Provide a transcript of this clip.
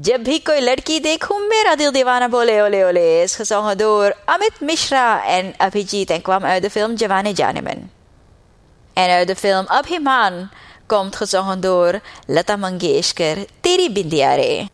जब भी कोई लड़की देखूं मेरा दिल dीवाना बोले oले oले is gezongen door Amit Mishra en Abhijit en kwam uit de film Jawani Janeman. En uit de film Abhiman komt gezongen door Lata Mangeshkar Teri Bindiare.